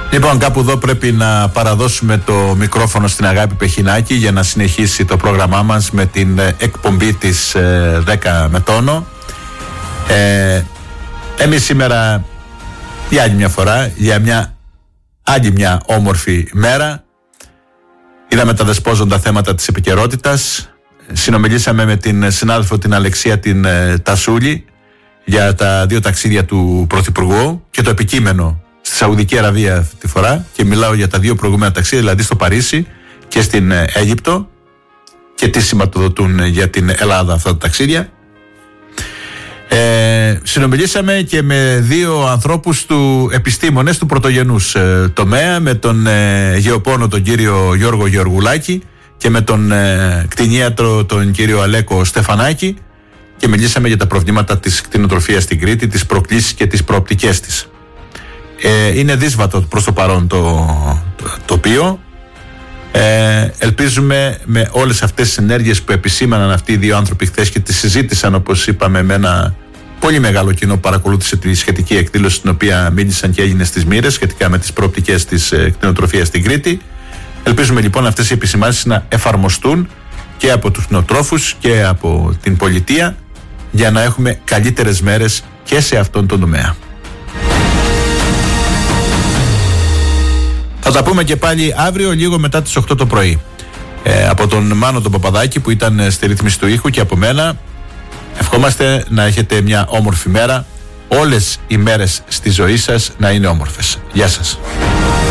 Λοιπόν, κάπου εδώ πρέπει να παραδώσουμε το μικρόφωνο στην Αγάπη Πεχινάκη για να συνεχίσει το πρόγραμμά μας με την εκπομπή της 10 με τόνο. Εμείς σήμερα για άλλη μια φορά, για άλλη μια όμορφη μέρα, είδαμε τα δεσπόζοντα θέματα της επικαιρότητας. Συνομιλήσαμε με την συνάδελφο την Αλεξία την Τασούλη για τα 2 ταξίδια του Πρωθυπουργού και το επικείμενο στη Σαουδική Αραβία αυτή τη φορά, και μιλάω για τα 2 προηγούμενα ταξίδια, δηλαδή στο Παρίσι και στην Αίγυπτο, και τι σηματοδοτούν για την Ελλάδα αυτά τα ταξίδια. Συνομιλήσαμε και με 2 ανθρώπους επιστήμονες του πρωτογενούς τομέα, με τον γεωπόνο τον κύριο Γιώργο Γεωργουλάκη και με τον κτηνίατρο τον κύριο Αλέκο Στεφανάκη, και μιλήσαμε για τα προβλήματα της κτηνοτροφίας στην Κρήτη, τις προκλήσεις και τις προοπτικές της. Είναι δύσβατο προς το παρόν το τοπίο. Ελπίζουμε με όλες αυτές τις ενέργειες που επισήμαναν αυτοί οι 2 άνθρωποι χθες και τις συζήτησαν, όπως είπαμε, με ένα πολύ μεγάλο κοινό που παρακολούθησε τη σχετική εκδήλωση, την οποία μίλησαν και έγινε στις Μοίρες σχετικά με τις προοπτικές της κτηνοτροφίας στην Κρήτη. Ελπίζουμε λοιπόν αυτές οι επισημάνσεις να εφαρμοστούν και από τους κτηνοτρόφους και από την πολιτεία, για να έχουμε καλύτερες μέρες και σε αυτόν τον τομέα. Θα τα πούμε και πάλι αύριο λίγο μετά τις 8 το πρωί. Από τον Μάνο τον Παπαδάκη που ήταν στη ρύθμιση του ήχου και από μένα, ευχόμαστε να έχετε μια όμορφη μέρα. Όλες οι μέρες στη ζωή σας να είναι όμορφες. Γεια σας.